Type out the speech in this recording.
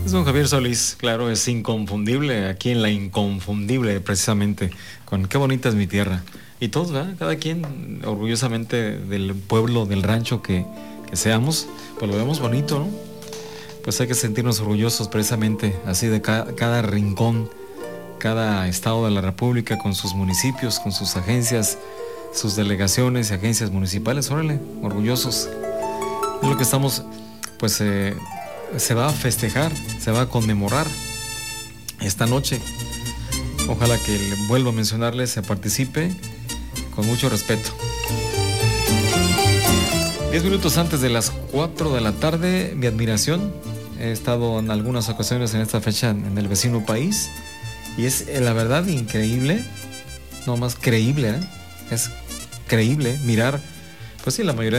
Es don Javier Solís, claro, es inconfundible, aquí en la inconfundible precisamente, con qué bonita es mi tierra. Y todos, ¿verdad? Cada quien orgullosamente del pueblo, del rancho que seamos, pues lo vemos bonito, ¿no? Pues hay que sentirnos orgullosos precisamente así de cada rincón, cada estado de la República con sus municipios, con sus agencias, sus delegaciones y agencias municipales. Órale, orgullosos. Es lo que estamos, pues se va a festejar, se va a conmemorar esta noche. Ojalá que vuelvo a mencionarles, se participe con mucho respeto. 10 minutos antes de las 4 de la tarde, mi admiración. He estado en algunas ocasiones en esta fecha en el vecino país y es la verdad increíble, no más creíble, es creíble mirar, pues sí, la mayoría